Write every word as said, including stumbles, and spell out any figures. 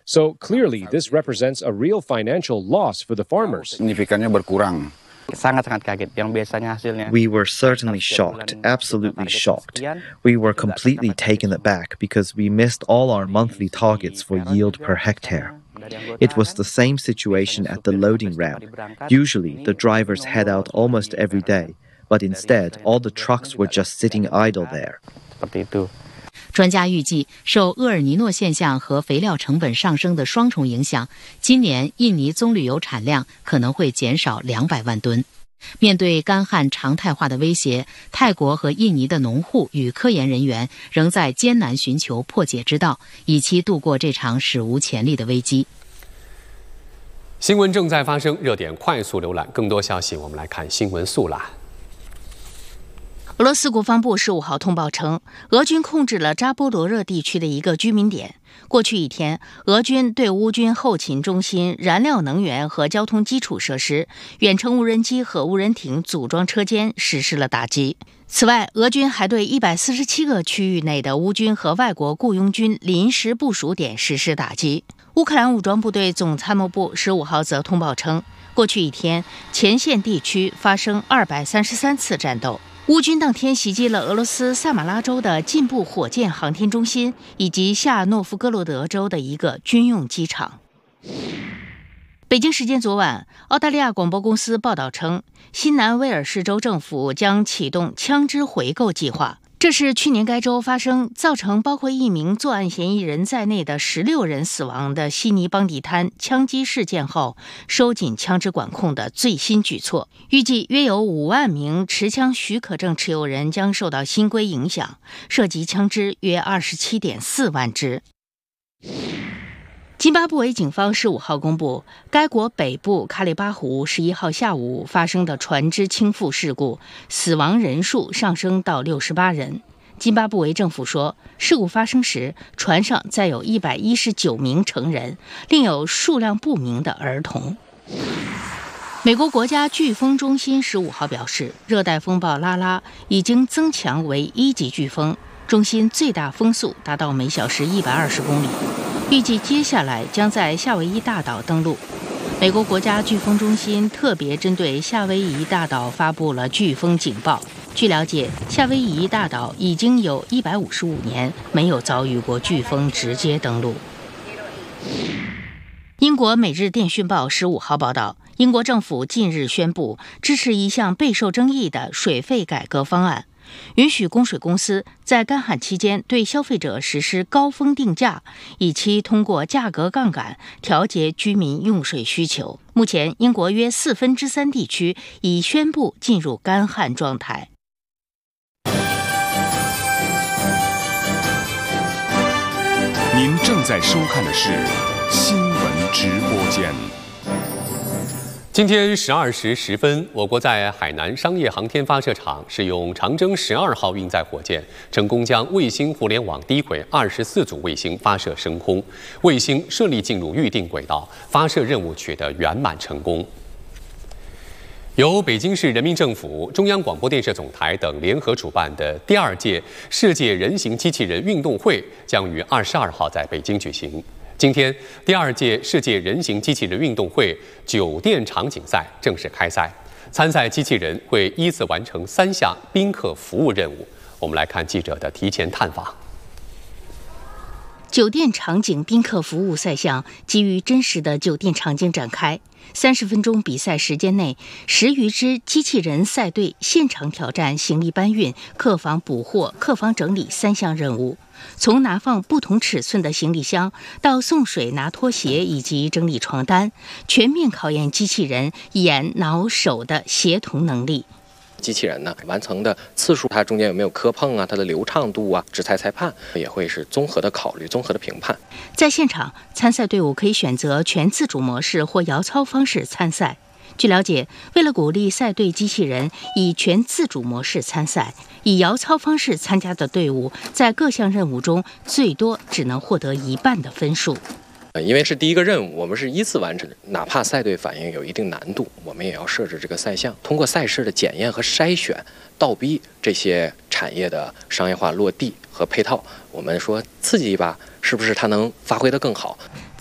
So clearly, this represents a real financial loss for the farmers. Signifikannya berkurang. We were certainly shocked, absolutely shocked. We were completely taken aback because we missed all our monthly targets for yield per hectare. It was the same situation at the loading ramp. Usually, the drivers head out almost every day, but instead, all the trucks were just sitting idle there. 专家预计，受厄尔尼诺现象和肥料成本上升的双重影响，今年印尼棕榈油产量可能会减少两百万吨。面对干旱常态化的威胁，泰国和印尼的农户与科研人员仍在艰难寻求破解之道，以期度过这场史无前例的危机。 新闻正在发生，热点快速浏览，更多消息我们来看新闻速览。 俄罗斯国防部十五号通报称，俄军控制了扎波罗热地区的一个居民点。过去一天，俄军对乌军后勤中心、燃料能源和交通基础设施、远程无人机和无人艇组装车间实施了打击。此外，俄军还对一百四十七个区域内的乌军和外国雇佣军临时部署点实施打击。乌克兰武装部队总参谋部十五号则通报称，过去一天，前线地区发生二百三十三次战斗。乌军当天袭击了俄罗斯萨马拉州的进步火箭航天中心，以及夏诺夫哥罗德州的一个军用机场。北京时间昨晚，澳大利亚广播公司报道称，新南威尔士州政府将启动枪支回购计划。这是去年该州发生造成包括一名作案嫌疑人在内的十六人死亡的悉尼邦迪滩枪击事件后，收紧枪支管控的最新举措。预计约有五万名持枪许可证持有人将受到新规影响，涉及枪支约 二十七点四万支。津巴布韦警方十五号公布，该国北部卡里巴湖十一号下午发生的船只倾覆事故，死亡人数上升到六十八人。津巴布韦政府说，事故发生时，船上载有一百一十九名成人，另有数量不明的儿童。美国国家飓风中心十五号表示，热带风暴拉拉已经增强为一级飓风，中心最大风速达到每小时一百二十公里。预计接下来将在夏威夷大岛登陆。美国国家飓风中心特别针对夏威夷大岛发布了飓风警报。据了解，夏威夷大岛已经有一百五十五年没有遭遇过飓风直接登陆。英国《每日电讯报》十五号报道，英国政府近日宣布支持一项备受争议的水费改革方案，允许供水公司在干旱期间对消费者实施高峰定价，以期通过价格杠杆调节居民用水需求。目前，英国约四分之三地区已宣布进入干旱状态。 您正在收看的是新闻直播间。 今天十二时十分，我国在海南商业航天发射场使用长征十二号运载火箭，成功将卫星互联网低轨二十四组卫星发射升空，卫星顺利进入预定轨道，发射任务取得圆满成功。由北京市人民政府、中央广播电视总台等联合主办的第二届世界人形机器人运动会将于二十二号在北京举行。今天，第二届世界人形机器人运动会酒店场景赛正式开赛，参赛机器人会依次完成三项宾客服务任务。我们来看记者的提前探访。 酒店场景宾客服务赛项基于真实的酒店场景展开。三十分钟比赛时间内，十余支机器人赛队现场挑战行李搬运、客房补货、客房整理三项任务。从拿放不同尺寸的行李箱到送水、拿拖鞋以及整理床单，全面考验机器人眼、脑、手的协同能力。 机器人呢完成的次数，它中间有没有磕碰啊，它的流畅度啊，指裁裁判也会是综合的考虑、综合的评判。 在现场，参赛队伍可以选择全自主模式或摇操方式参赛。据了解，为了鼓励赛队机器人以全自主模式参赛，以摇操方式参加的队伍在各项任务中最多只能获得一半的分数。 因为是第一个任务，我们是依次完成，哪怕赛队反应有一定难度，我们也要设置这个赛项，通过赛事的检验和筛选，倒逼这些产业的商业化落地和配套。我们说刺激一把，是不是它能发挥得更好？